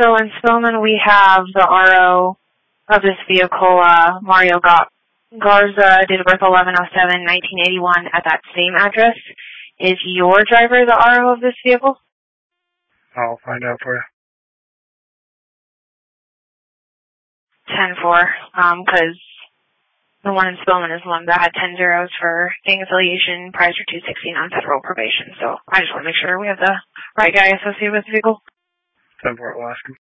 So in Spillman, we have the RO of this vehicle, Mario Garza, date of birth 11/07/1981, at that same address. Is your driver the RO of this vehicle? I'll find out for you. 10-4, because the one in Spillman is the one that had 10 zeros for gang affiliation, prior to 216 on federal probation. So I just want to make sure we have the right guy associated with the vehicle. 10-4, Alaska.